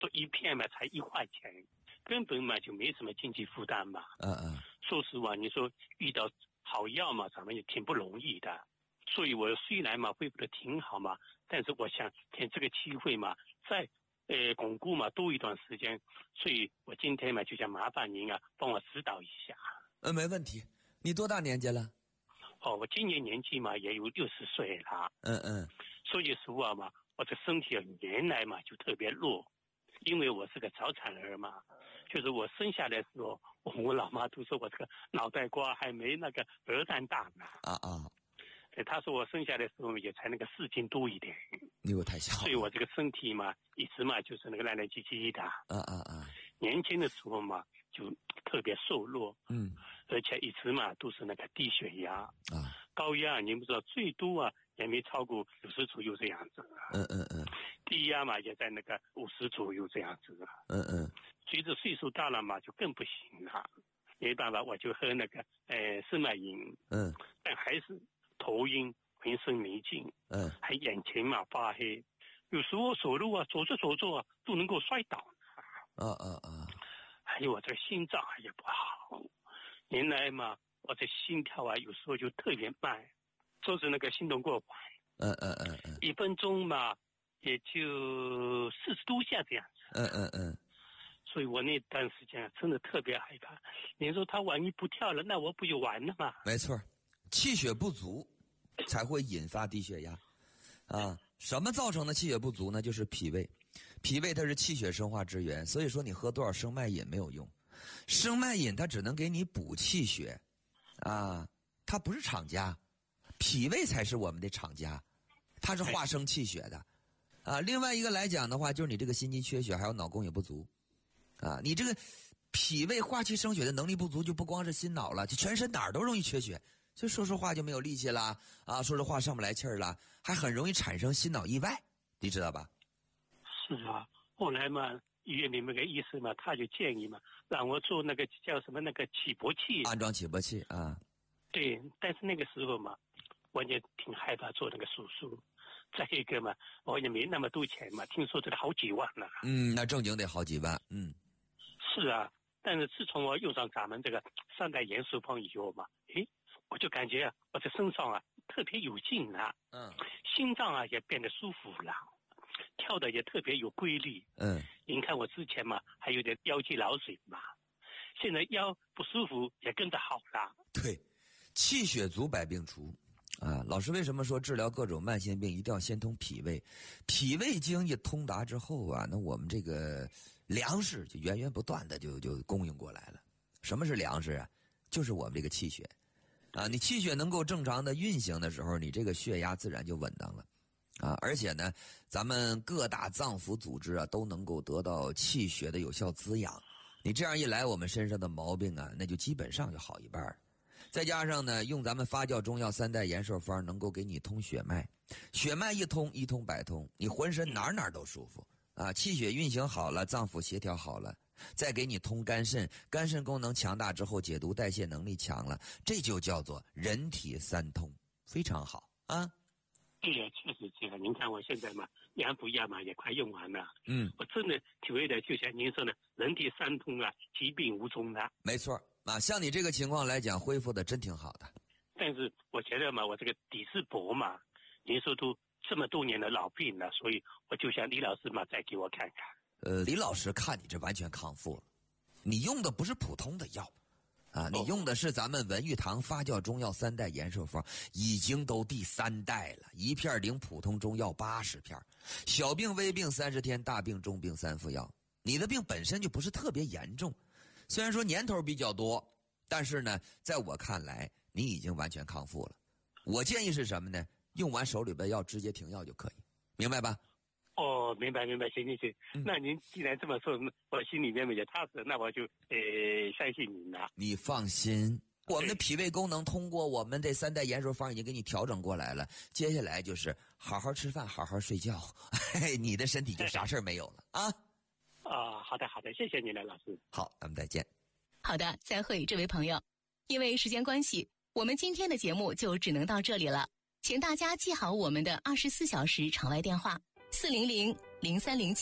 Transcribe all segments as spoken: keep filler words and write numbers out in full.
都一片嘛才一块钱，根本嘛就没什么经济负担嘛。 嗯嗯。 说实话，你说遇到好药嘛，咱们也挺不容易的。所以我虽然嘛恢复的挺好嘛，但是我想趁这个机会嘛，再呃巩固嘛多一段时间。所以我今天嘛就想麻烦您啊，帮我指导一下。 嗯，没问题。你多大年纪了？ 哦，我今年年纪嘛也有六十岁了。 嗯嗯。 说句实话嘛，我这身体原来嘛就特别弱，因为我是个早产儿嘛，就是我生下来的时候，我老妈都说我这个脑袋瓜还没那个鹅蛋大呢。 啊啊。 她说我生下来的时候也才那个四斤多一点。 你我太小了。 所以我这个身体嘛，一直嘛就是那个烂烂唧唧的。 啊啊啊。 年轻的时候嘛，就特别瘦弱。 嗯。 而且一直嘛都是那个低血压。 啊。 高压您不知道最多啊也没超过九十左右这样子。 嗯嗯嗯。 低压嘛也在那个五十左右这样子。 嗯嗯。 随着岁数大了嘛，就更不行了。没办法，我就喝那个呃生脉饮。 嗯。 但还是头晕，浑身没劲。 嗯。还眼前嘛发黑，有时候走路啊，走着走着啊都能够摔倒。 啊啊啊！ 还有我这心脏也不好。原来嘛，我这心跳啊，有时候就特别慢，就是那个心动过缓。 嗯嗯嗯嗯。 一分钟嘛，也就四十多下这样子。 嗯嗯嗯。 所以我那段时间真的特别害怕。你说他万一不跳了，那我不就完了吗？ 没错，气血不足才会引发低血压啊。什么造成的气血不足呢？就是脾胃。脾胃它是气血生化之源，所以说你喝多少生脉饮没有用。生脉饮它只能给你补气血啊，它不是厂家，脾胃才是我们的厂家，它是化生气血的啊。另外一个来讲的话，就是你这个心肌缺血，还有脑供血不足啊。你这个脾胃化气生血的能力不足，就不光是心脑了，就全身哪儿都容易缺血，就说实话就没有力气了啊，说实话上不来气儿了，还很容易产生心脑意外，你知道吧？ 是啊，后来嘛，医院里面个医生嘛，他就建议嘛，让我做那个叫什么那个起搏器， 安装起搏器啊。 对，但是那个时候嘛，我也挺害怕做那个手术。再一个嘛，我也没那么多钱嘛，听说这个好几万呢。 嗯，那正经得好几万。嗯， 是啊，但是自从我用上咱们这个三代延寿方以后嘛，诶，我就感觉啊，我这身上啊特别有劲了。 嗯， 心脏啊也变得舒服了。跳的也特别有规律。 嗯， 您看我之前嘛还有点腰肌劳损嘛，现在腰不舒服也跟着好了。 对，气血足百病除啊。老师为什么说治疗各种慢性病一定要先通脾胃？脾胃经一通达之后啊，那我们这个粮食就源源不断的就就供应过来了。什么是粮食啊？就是我们这个气血啊。你气血能够正常的运行的时候，你这个血压自然就稳当了。啊，而且呢，咱们各大脏腑组织啊，都能够得到气血的有效滋养。你这样一来，我们身上的毛病啊，那就基本上就好一半。再加上呢，用咱们发酵中药三代延寿方，能够给你通血脉，血脉一通，一通百通，你浑身哪哪都舒服啊！气血运行好了，脏腑协调好了，再给你通肝肾，肝肾功能强大之后，解毒代谢能力强了，这就叫做人体三通，非常好啊。 对呀，确实这样。您看我现在嘛，两补药嘛也快用完了。 嗯， 我真的体会的就像您说的，人体三通啊，疾病无踪了。 没错啊，像你这个情况来讲，恢复的真挺好的。 但是我觉得嘛，我这个底子薄嘛，您说都这么多年的老病了，所以我就想李老师嘛再给我看看。 呃，李老师看你这完全康复了，你用的不是普通的药。啊，你用的是咱们文玉堂发酵中药三代延寿方，已经都第三代了，一片顶普通中药八十片，小病微病三十天，大病中病三副药。你的病本身就不是特别严重，虽然说年头比较多，但是呢，在我看来，你已经完全康复了。我建议是什么呢？用完手里边药直接停药就可以，明白吧？ 哦，明白明白，行行行、嗯。那您既然这么说，我心里面也踏实，那我就呃相信您了。 你放心，我们的脾胃功能通过我们这三代延寿方已经给你调整过来了，接下来就是好好吃饭，好好睡觉，嘿，你的身体就啥事儿没有了啊。 啊，好的好的，谢谢您了，老师。 好，咱们再见。 好的，再会，这位朋友。因为时间关系，我们今天的节目就只能到这里了，请大家记好我们的二十四小时场外电话。四零零零三零七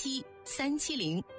三七零。